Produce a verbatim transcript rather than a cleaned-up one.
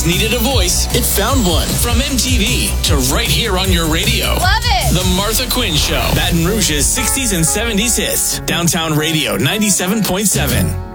needed a voice, it found one. From M T V to right here on your radio. Love it. The Martha Quinn Show. Baton Rouge's sixties and seventies hits. Downtown Radio ninety-seven point seven.